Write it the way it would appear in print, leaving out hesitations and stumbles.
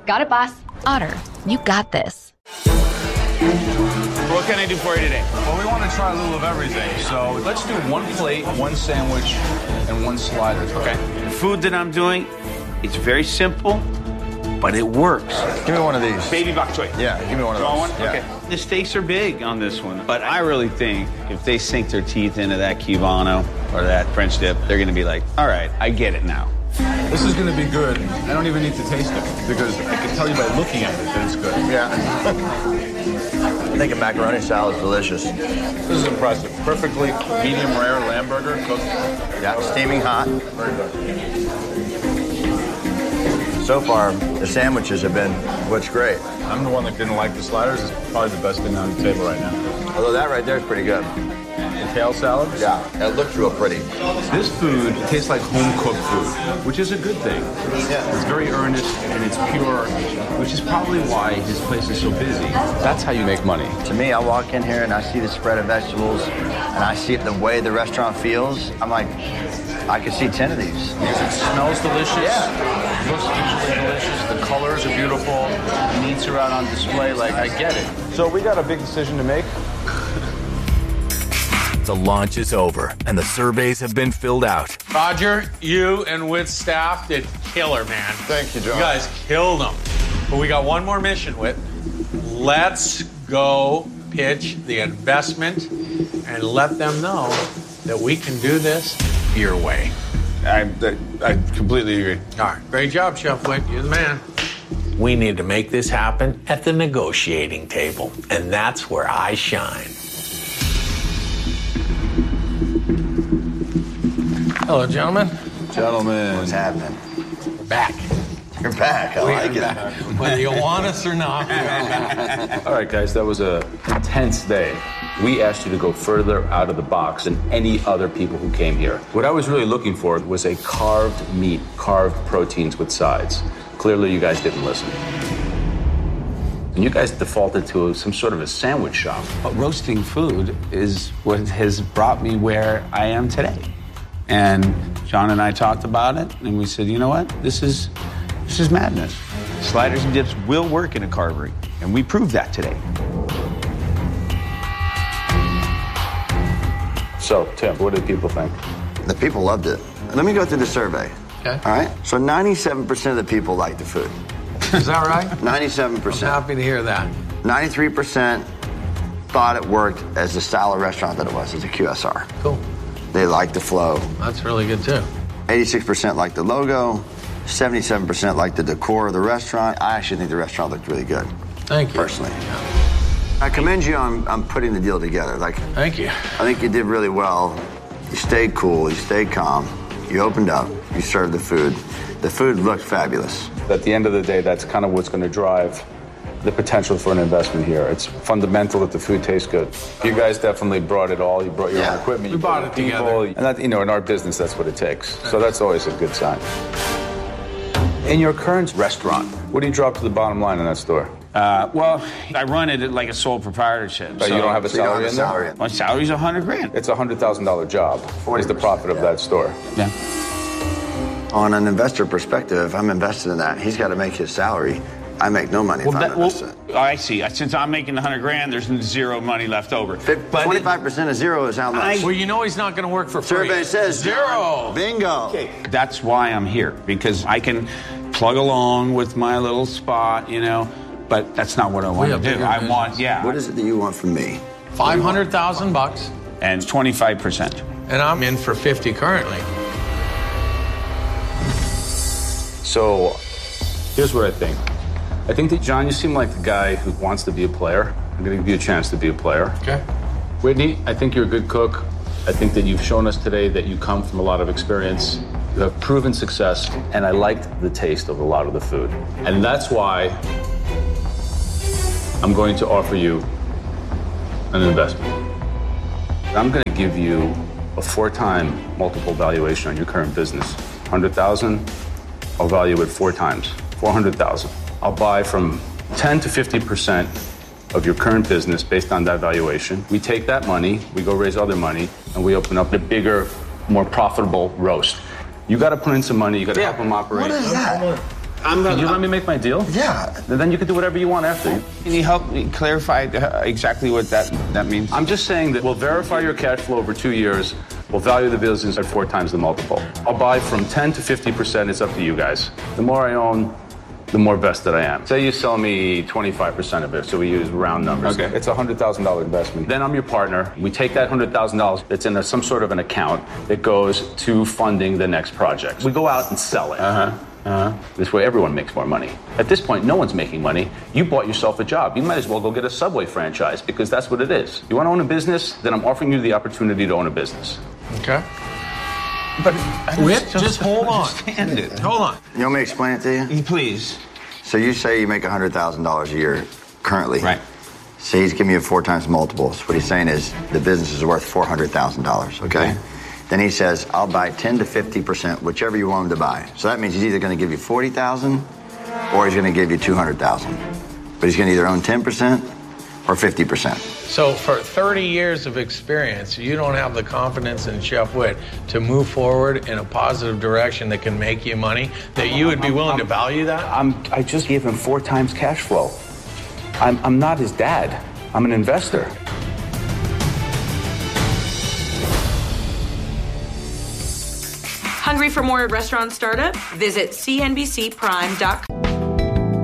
Got it, boss. Otter, you got this. What can I do for you today? Well, we want to try a little of everything. So let's do one plate, one sandwich, and one slider. Okay. The food that I'm doing, it's very simple, but it works. Give me one of these. Baby bok choy. Yeah, give me one of those. One? Yeah. Okay. The steaks are big on this one, but I really think if they sink their teeth into that Cubano or that French dip, they're going to be like, all right, I get it now. This is going to be good. I don't even need to taste it because I can tell you by looking at it that it's good. Yeah. I think a macaroni salad is delicious. This is impressive. Perfectly medium rare lamb burger cooked. Yeah, steaming hot. Very good. So far, the sandwiches have been what's great. I'm the one that didn't like the sliders. It's probably the best thing on the table right now. Although that right there is pretty good. The kale salad? Yeah, it looks real pretty. This food tastes like home-cooked food, which is a good thing. It's very earnest and it's pure, which is probably why his place is so busy. That's how you make money. To me, I walk in here and I see the spread of vegetables and I see the way the restaurant feels. I'm like, I could see 10 of these. Because it smells delicious. Yeah. Looks visually delicious. The colors are beautiful. The meats are out on display. Like, I get it. So we got a big decision to make. The launch is over, and the surveys have been filled out. Roger, you and Whit's staff did killer, man. Thank you, John. You guys killed them. But we got one more mission, Whit. Let's go pitch the investment and let them know that we can do this your way. I completely agree. All right, great job, Chef Whit. You're the man. We need to make this happen at the negotiating table, and that's where I shine. Hello, gentlemen. Gentlemen. What's happening? We're back. You're back. I like it. Whether you want us or not, we're back. All right, guys, that was an intense day. We asked you to go further out of the box than any other people who came here. What I was really looking for was a carved meat, carved proteins with sides. Clearly, you guys didn't listen. And you guys defaulted to some sort of a sandwich shop. But roasting food is what has brought me where I am today. And John and I talked about it, and we said, you know what? This is madness. Sliders and dips will work in a carvery, and we proved that today. So, Tim, what did people think? The people loved it. Let me go through the survey. Okay. All right? So 97% of the people liked the food. Is that right? 97%. I'm happy to hear that. 93% thought it worked as the style of restaurant that it was, as a QSR. Cool. They liked the flow. That's really good, too. 86% liked the logo. 77% liked the decor of the restaurant. I actually think the restaurant looked really good. Thank you. Personally. I commend you on putting the deal together. Thank you. I think you did really well. You stayed cool. You stayed calm. You opened up. You served the food. The food looked fabulous. At the end of the day, that's kind of what's going to drive the potential for an investment here. It's fundamental that the food tastes good. You guys definitely brought it all. You brought your own equipment. We brought it together. And that, in our business, that's what it takes. So that's always a good sign. In your current restaurant, what do you drop to the bottom line in that store? Well, I run it like a sole proprietorship. But you don't have a salary in there? My salary's $100,000. It's a $100,000 job. What is the profit of that store? Yeah. On an investor perspective, if I'm invested in that, he's got to make his salary. I make no money if I'm invested. I see. Since I'm making $100,000, there's zero money left over. 25% of zero is how much? Well, you know he's not going to work for free. Survey says zero. Bingo. Okay. That's why I'm here, because I can plug along with my little spot, but that's not what I want to do. I want, What is it that you want from me? $500,000. And 25%. And I'm in for 50 currently. So, here's what I think. I think that, John, you seem like the guy who wants to be a player. I'm going to give you a chance to be a player. Okay. Whitney, I think you're a good cook. I think that you've shown us today that you come from a lot of experience. You have proven success, and I liked the taste of a lot of the food. And that's why I'm going to offer you an investment. I'm going to give you a 4-time multiple valuation on your current business. $100,000, I'll value it 4 times, $400,000. I'll buy from 10 to 50% of your current business based on that valuation. We take that money, we go raise other money, and we open up a bigger, more profitable roast. You got to put in some money, you got to help them operate. What is that? Can you let me make my deal? Yeah. Then you can do whatever you want after. Can you help me clarify exactly what that means? I'm just saying that we'll verify your cash flow over 2 years. We'll value the business at 4 times the multiple. I'll buy from 10 to 50%. It's up to you guys. The more I own, the more vested I am. Say you sell me 25% of it, so we use round numbers. Okay. It's a $100,000 investment. Then I'm your partner. We take that $100,000 that's in some sort of an account that goes to funding the next project. We go out and sell it. This way everyone makes more money. At this point, no one's making money. You bought yourself a job. You might as well go get a Subway franchise because that's what it is. You want to own a business? Then I'm offering you the opportunity to own a business. Okay. But Whit, just hold on. Understand it. Hold on. You want me to explain it to you? Please. So you say you make $100,000 a year currently. Right. So he's giving you a 4 times multiple. So what he's saying is the business is worth $400,000, okay? Then he says, I'll buy 10 to 50%, whichever you want him to buy. So that means he's either going to give you $40,000 or he's going to give you $200,000. But he's going to either own 10% or 50%. So for 30 years of experience, you don't have the confidence in Chef Whit to move forward in a positive direction that can make you money, that you would be willing to value that? I just gave him 4 times cash flow. I'm not his dad. I'm an investor. Hungry for more restaurant startup? Visit cnbcprime.com.